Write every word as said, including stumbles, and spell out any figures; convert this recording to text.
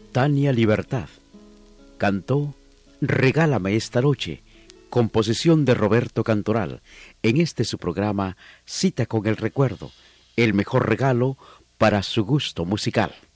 Tania Libertad cantó Regálame esta noche, composición de Roberto Cantoral, en este su programa Cita con el Recuerdo, el mejor regalo para su gusto musical.